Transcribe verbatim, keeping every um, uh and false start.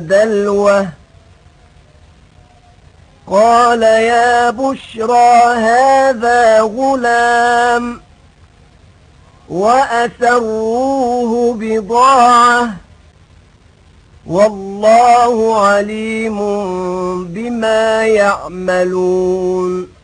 دلوه قال يا بشرى هذا غلام وأسروه بضاعة والله عليم بما يعملون.